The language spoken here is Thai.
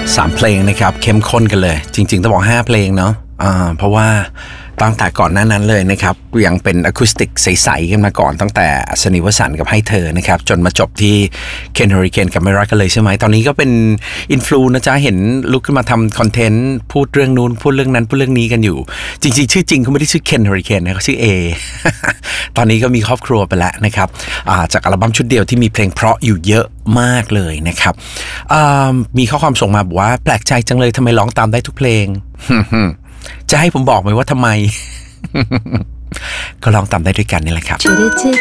3 เพลงนะครับเข้มข้นกันเลยจริงๆต้องบอก5 เพลงเนาะเพราะว่าตั้งแต่ก่อนหน้านั้นเลยนะครับยังเป็นอะคูสติกใสๆกันมาก่อนตั้งแต่สนิวสันต์กับให้เธอนะครับจนมาจบที่เคนเฮอริเคนกับไม่รักกันเลยใช่ไหมตอนนี้ก็เป็นอินฟลูนะจ๊ะเห็นลุกขึ้นมาทำคอนเทนต์พูดเรื่องนู้นพูดเรื่องนั้นพูดเรื่องนี้กันอยู่จริงๆชื่อจริงเขาไม่ได้ชื่อเคนเฮอริเคนนะเขาชื่อ A ตอนนี้ก็มีครอบครัวไปแล้วนะครับจากอัลบั้มชุดเดียวที่มีเพลงเพราะอยู่เยอะมากเลยนะครับมีข้อความส่งมาบอกว่าแปลกใจจังเลยทำไมร้องตามได้ทุกเพลง จะให้ผมบอกไหมว่าทำไม ก็ลองตามได้ด้วยกันนี่แหละครับ